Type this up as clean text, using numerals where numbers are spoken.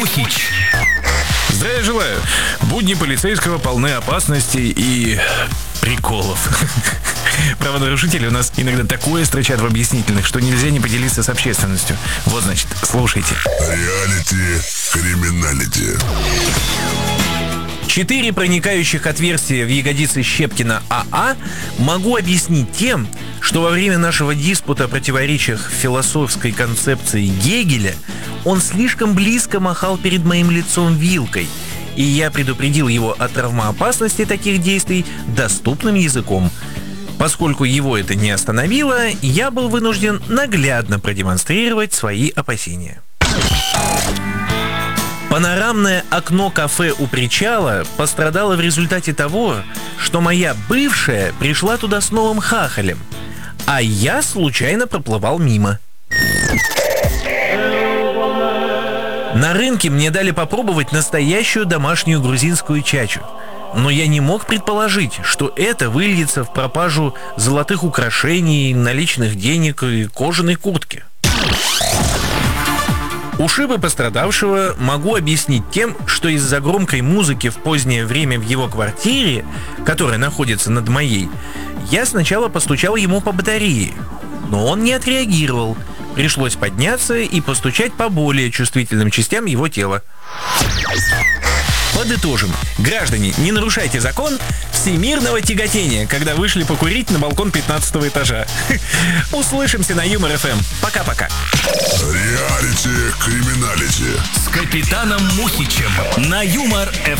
Мухич. Здравия желаю. Будни полицейского полны опасностей и приколов. Правонарушители у нас иногда такое строчат в объяснительных, что нельзя не поделиться с общественностью. Вот, значит, слушайте. Реалити, криминалити. 4 проникающих отверстия в ягодицы Щепкина АА могу объяснить тем, что во время нашего диспута о противоречиях философской концепции Гегеля он слишком близко махал перед моим лицом вилкой, и я предупредил его о травмоопасности таких действий доступным языком. Поскольку его это не остановило, я был вынужден наглядно продемонстрировать свои опасения. Панорамное окно кафе у причала пострадало в результате того, что моя бывшая пришла туда с новым хахалем, а я случайно проплывал мимо. На рынке мне дали попробовать настоящую домашнюю грузинскую чачу, но я не мог предположить, что это выльется в пропажу золотых украшений, наличных денег и кожаной куртки. Ушибы пострадавшего могу объяснить тем, что из-за громкой музыки в позднее время в его квартире, которая находится над моей, я сначала постучал ему по батарее, но он не отреагировал. Пришлось подняться и постучать по более чувствительным частям его тела. Подытожим. Граждане, не нарушайте закон всемирного тяготения, когда вышли покурить на балкон 15-го этажа. Услышимся на Юмор ФМ. Пока-пока. Реалити, криминалити. С капитаном Мухичем на Юмор ФМ.